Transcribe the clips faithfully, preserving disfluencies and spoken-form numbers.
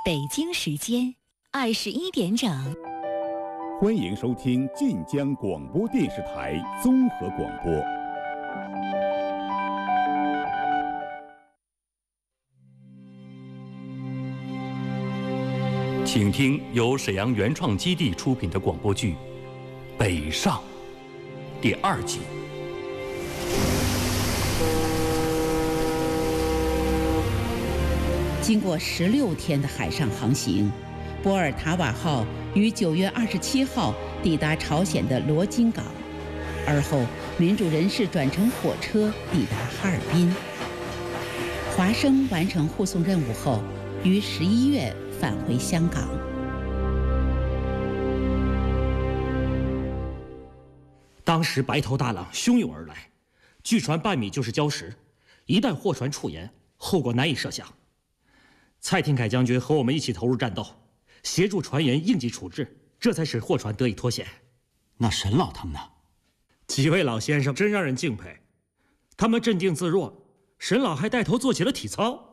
北京时间二十一点整。 欢迎收听晋江广播电视台综合广播。 请听由沈阳原创基地出品的广播剧《北上》第二集。 经过十六天的海上航行，波尔塔瓦号于九月二十七号抵达朝鲜的罗津港，而后民主人士转乘火车抵达哈尔滨。华生完成护送任务后，于十一月返回香港。 当时白头大浪汹涌而来，据传半米就是礁石，一旦货船触礁，后果难以设想。蔡廷锴将军和我们一起投入战斗，协助船员应急处置，这才使货船得以脱险。 那沈老他们呢？ 几位老先生真让人敬佩，他们镇定自若，沈老还带头做起了体操。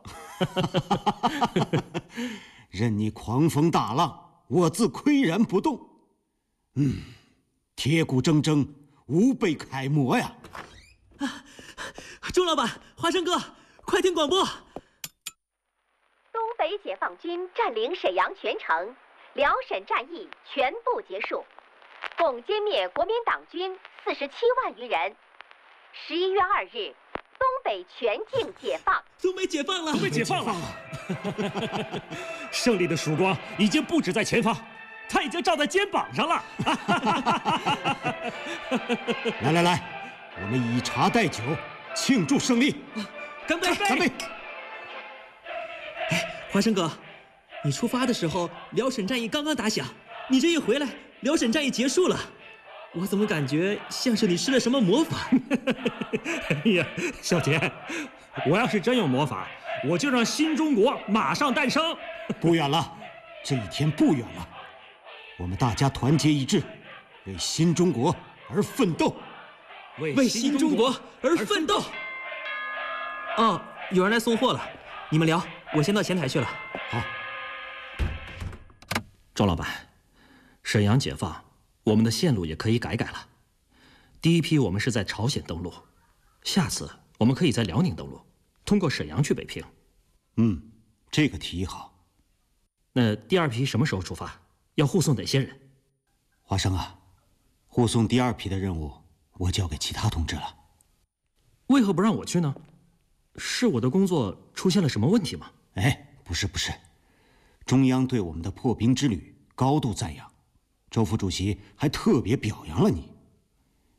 任你狂风大浪，我自岿然不动。嗯，铁骨铮铮，吾辈楷模呀！ 啊，钟老板，华生哥，快听广播！ 东北解放军占领沈阳全城，辽沈战役全部结束，共歼灭国民党军四十七万余人。十一月二日，东北全境解放。 东北解放了！ 东北解放了！胜利的曙光已经不止在前方，它已经照在肩膀上了。 来来来，我们以茶代酒，庆祝胜利！ 干杯！ 干杯！ 哎，华生哥，你出发的时候，辽沈战役刚刚打响，你这一回来，辽沈战役结束了。我怎么感觉像是你施了什么魔法？ 哎呀，小田，我要是真有魔法，我就让新中国马上诞生。 不远了，这一天不远了。我们大家团结一致，为新中国而奋斗， 为新中国而奋斗。哦，有人来送货了，你们聊，我先到前台去了。 好。 周老板，沈阳解放，我们的线路也可以改改了。第一批我们是在朝鲜登陆，下次我们可以在辽宁登陆，通过沈阳去北平。 嗯，这个提议好。 那第二批什么时候出发？要护送哪些人？ 华生啊，护送第二批的任务我交给其他同志了。 为何不让我去呢？是我的工作出现了什么问题吗？ 哎，不是不是，中央对我们的破冰之旅高度赞扬，周副主席还特别表扬了你。